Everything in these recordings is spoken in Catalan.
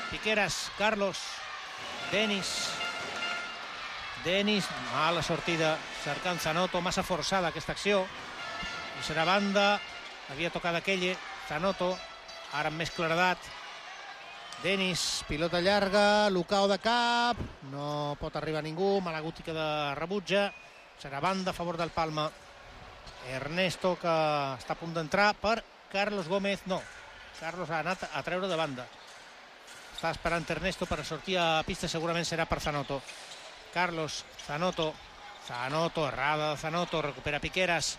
Piqueras, Carlos, Denis, mala sortida, cercant Zanoto, massa forçada aquesta acció, i serà banda, havia tocat aquella, Zanoto, ara amb més claredat, Denis, pilota llarga, Lucao de cap, no pot arribar ningú, Malaguti que de rebutja, serà banda a favor del Palma, Ernesto que està a punt d'entrar per Carlos Gómez, no, Carlos ha anat a treure de banda, està esperant Ernesto per sortir a pista, segurament serà per Zanoto, Carlos, Zanoto, errada de Zanoto, recupera Piqueras,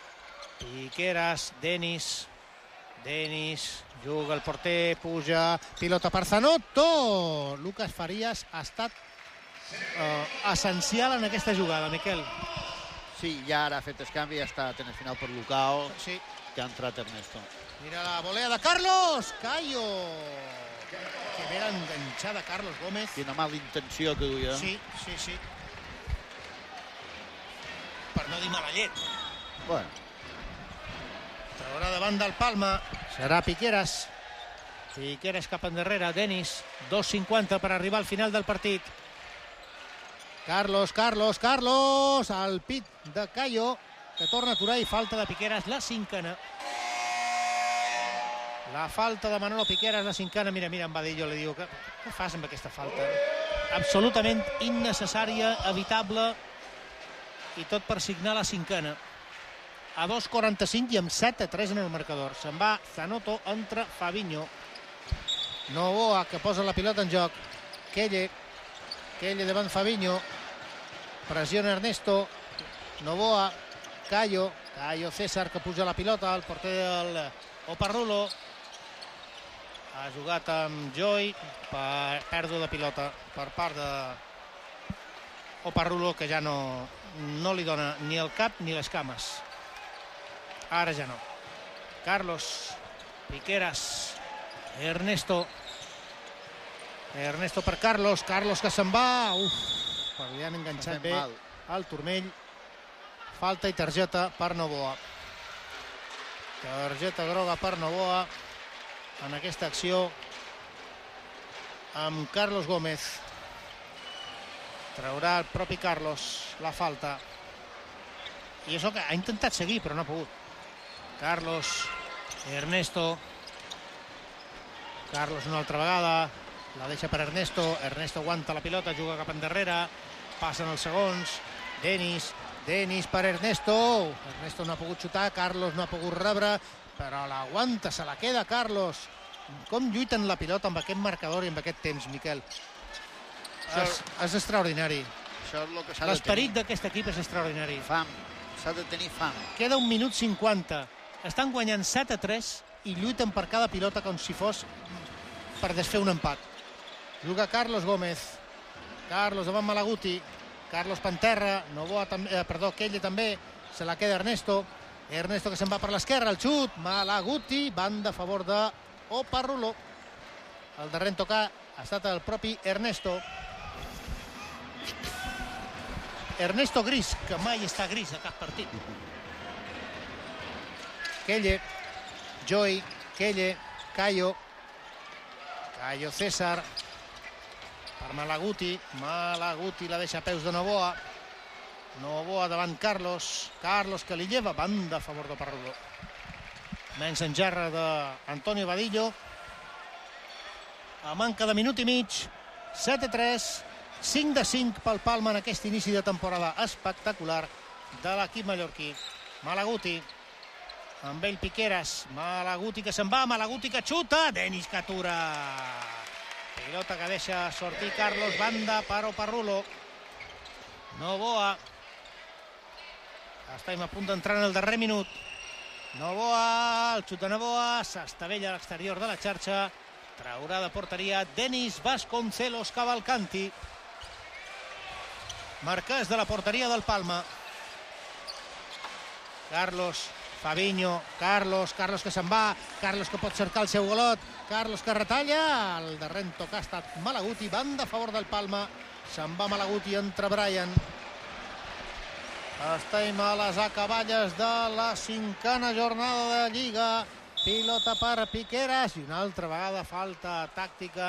Denis, juga el porter, puja, pilota per Zanoto, Lucas Farías ha estat essencial en aquesta jugada, Miquel. Sí, ja ara ha fet el canvi, ha estat en el final per Lucao, sí, que ha entrat Ernesto. Mira la volea de Carlos, Cayo, que ve enganxada Carlos Gómez. Quina mala intenció que duia. Sí. Per no dir mala llet. Bueno. Traurà davant del Palma, serà Piqueras cap endarrere, Denis, 2:50 per arribar al final del partit. Carlos, al pit de Cayo, que torna a aturar, i falta de Piqueras, la cinquena. La falta de Manolo Piqueras, la cinquena. Mira, en Badillo li diu, què fas amb aquesta falta? Absolutament innecessària, evitable, i tot per signar la cinquena. A 2:45 i amb 7-3 en el marcador. Se'n va Zanoto, entra Fabinho. Novoa, que posa la pilota en joc. Kelle davant Fabinho. Pressiona Ernesto. Novoa, Cayo, César, que puja la pilota, el porter del Oparrulo. Ha jugat amb Joy, pèrdua de pilota per part de Oparrulo, que ja no li dona ni el cap ni les cames. Ara ja no. Carlos, Piqueras, Ernesto per Carlos que se'n va. Li han enganxat bé al turmell. Falta i targeta per Novoa. Targeta groga per Novoa en aquesta acció amb Carlos Gómez. Traurà el propi Carlos la falta. I això que ha intentat seguir, però no ha pogut. Carlos, Ernesto una altra vegada, la deixa per Ernesto aguanta la pilota, juga cap endarrere, passen els segons, Denis per Ernesto no ha pogut xutar, Carlos no ha pogut rebre, però l'aguanta, se la queda Carlos. Com lluiten la pilota amb aquest marcador i amb aquest temps, Miquel? És extraordinari. L'esperit d'aquest equip és extraordinari. Fam, s'ha de tenir fam. Queda 1 minut 50. Estan guanyant 7-3 i lluiten per cada pilota com si fos per desfer un empat. Juga Carlos Gómez. Carlos davant Malaguti. Carlos Panterra. Kelle també. Se la queda Ernesto que se'n va per l'esquerra. El xut. Malaguti. Banda a favor de Oparrulo. El darrer en tocar ha estat el propi Ernesto Gris, que mai està gris a cap partit. Kelle, Joy, Cayo, César per Malaguti la deixa a peus de Novoa davant Carlos que li lleva, banda a favor de Parrulo. Menys en gerra d'Antonio Badillo, a manca de minut i mig, 7-3, 5-5 pel Palma en aquest inici de temporada espectacular de l'equip mallorquí. Malaguti amb ell Piqueras, Malaguti que se'n va, Malaguti que xuta, Denis que atura, pilota que deixa sortir Carlos, banda per Oparrulo. Novoa, estem a punt d'entrar en el darrer minut. Novoa, el xut de Novoa, s'estavella a l'exterior de la xarxa, traurà de porteria Denis Vasconcelos Cavalcanti, marquès de la porteria del Palma. Fabinho, Carlos que se'n va, Carlos que pot cercar el seu golot, Carlos que retalla, el darrer en tocar ha estat Malaguti, banda a favor del Palma, se'n va Malaguti, entra Brian. Estem a les acaballes de la 5a jornada de Lliga, pilota per Piqueras i una altra vegada falta tàctica